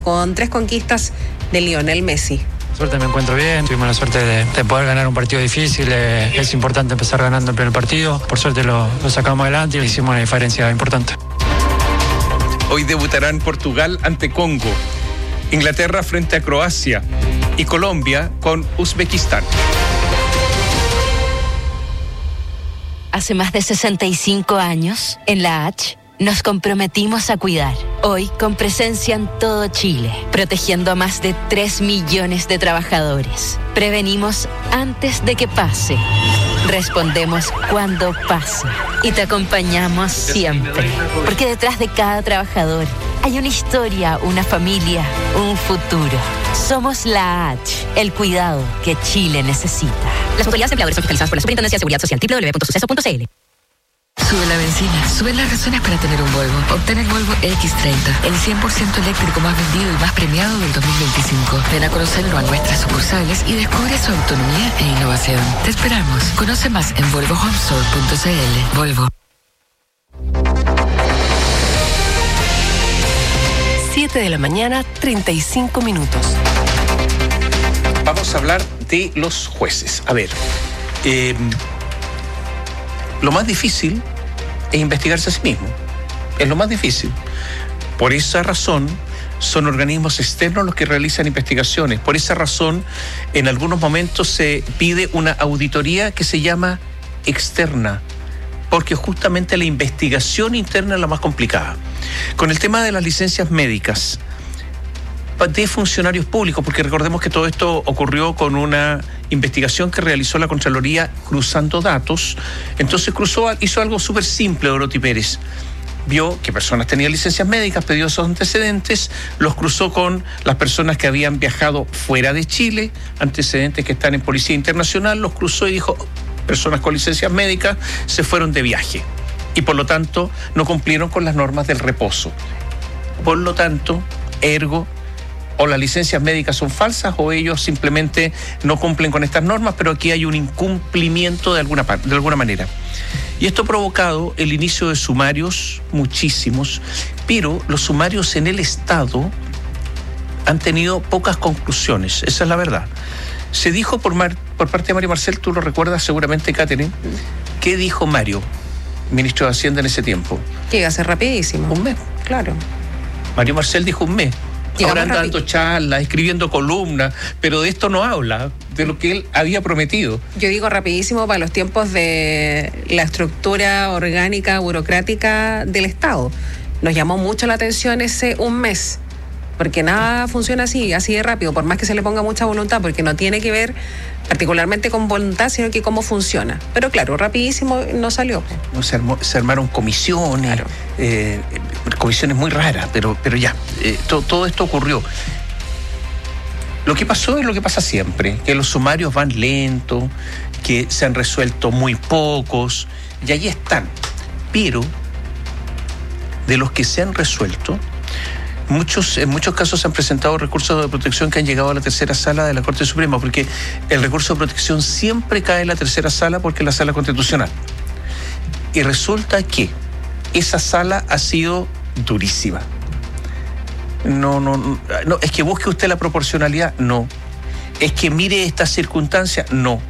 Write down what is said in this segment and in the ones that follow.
con 3 conquistas de Lionel Messi. Suerte, me encuentro bien, tuvimos la suerte de poder ganar un partido difícil, es importante empezar ganando el primer partido, por suerte lo sacamos adelante y hicimos una diferencia importante. Hoy debutarán Portugal ante Congo, Inglaterra frente a Croacia y Colombia con Uzbekistán. Hace más de 65 años, en la H, nos comprometimos a cuidar. Hoy, con presencia en todo Chile, protegiendo a más de 3 millones de trabajadores. Prevenimos antes de que pase. Respondemos cuando pasa. Y te acompañamos siempre. Porque detrás de cada trabajador hay una historia, una familia, un futuro. Somos la H, el cuidado que Chile necesita. Las autoridades empleadores son fiscalizadas por la Superintendencia de Seguridad Social. www.suceso.cl. Sube la benzina, suben las razones para tener un Volvo. Obtén el Volvo X30, el 100% eléctrico más vendido y más premiado del 2025. Ven a conocerlo a nuestras sucursales y descubre su autonomía e innovación. Te esperamos. Conoce más en volvohomestore.cl. Volvo. 7 de la mañana, 35 minutos. Vamos a hablar de los jueces. A ver, lo más difícil es investigarse a sí mismo. Es lo más difícil. Por esa razón, son organismos externos los que realizan investigaciones. Por esa razón, en algunos momentos se pide una auditoría que se llama externa, porque justamente la investigación interna es la más complicada. Con el tema de las licencias médicas de funcionarios públicos, porque recordemos que todo esto ocurrió con una investigación que realizó la Contraloría cruzando datos. Entonces hizo algo súper simple Dorothy Pérez. Vio que personas tenían licencias médicas, pidió esos antecedentes, los cruzó con las personas que habían viajado fuera de Chile, antecedentes que están en Policía Internacional, los cruzó y dijo, personas con licencias médicas se fueron de viaje y por lo tanto no cumplieron con las normas del reposo. Por lo tanto, ergo, o las licencias médicas son falsas o ellos simplemente no cumplen con estas normas, pero aquí hay un incumplimiento de alguna manera. Y esto ha provocado el inicio de sumarios, muchísimos, pero los sumarios en el Estado han tenido pocas conclusiones, esa es la verdad. Se dijo por parte de Mario Marcel, tú lo recuerdas seguramente, Catherine, ¿qué dijo Mario, ministro de Hacienda en ese tiempo? Que iba a ser rapidísimo. Un mes. Claro. Mario Marcel dijo un mes. Ahora anda dando charlas, escribiendo columnas, pero de esto no habla, de lo que él había prometido. Yo digo rapidísimo para los tiempos de la estructura orgánica, burocrática del Estado. Nos llamó mucho la atención ese un mes, porque nada funciona así de rápido, por más que se le ponga mucha voluntad, porque no tiene que ver particularmente con voluntad, sino que cómo funciona. Pero claro, rapidísimo no salió. No, se armaron comisiones, claro. Comisiones muy raras, pero ya, todo esto ocurrió. Lo que pasó es lo que pasa siempre, que los sumarios van lentos, que se han resuelto muy pocos, y ahí están. Pero de los que se han resuelto, en muchos casos se han presentado recursos de protección que han llegado a la tercera sala de la Corte Suprema, porque el recurso de protección siempre cae en la tercera sala porque es la sala constitucional. Y resulta que esa sala ha sido durísima. No, es que busque usted la proporcionalidad, no. Es que mire esta circunstancia, no.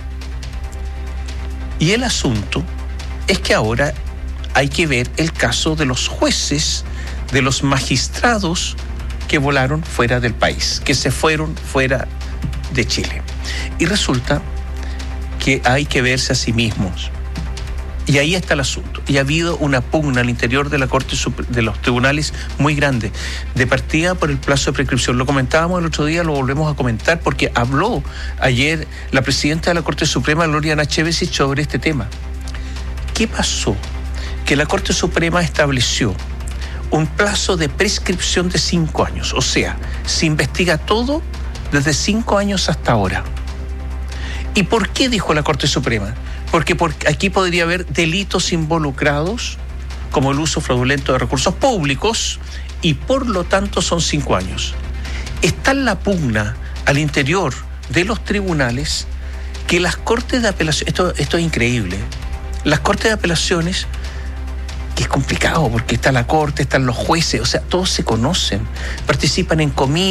Y el asunto es que ahora hay que ver el caso de los jueces, de los magistrados que volaron fuera del país, que se fueron fuera de Chile. Y resulta que hay que verse a sí mismos. Y ahí está el asunto. Y ha habido una pugna al interior de la Corte, de los tribunales muy grande, de partida por el plazo de prescripción. Lo comentábamos el otro día, lo volvemos a comentar, porque habló ayer la presidenta de la Corte Suprema, Gloriana Chevesich, sobre este tema. ¿Qué pasó? Que la Corte Suprema estableció un plazo de prescripción de 5 años. O sea, se investiga todo desde 5 años hasta ahora. ¿Y por qué dijo la Corte Suprema? Porque aquí podría haber delitos involucrados, como el uso fraudulento de recursos públicos, y por lo tanto son 5 años. Está en la pugna al interior de los tribunales que las Cortes de Apelación, esto es increíble, las Cortes de Apelaciones que es complicado porque está la corte, están los jueces, o sea, todos se conocen, participan en comidas.